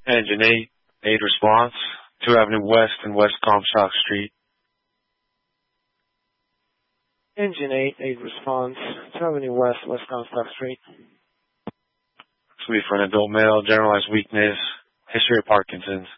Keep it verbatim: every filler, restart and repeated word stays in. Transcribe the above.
Engine eight, aid response, two Avenue West and West Comstock Street. Engine eight, aid response, two Avenue West, West Comstock Street. This will be for an adult male, generalized weakness, history of Parkinson's.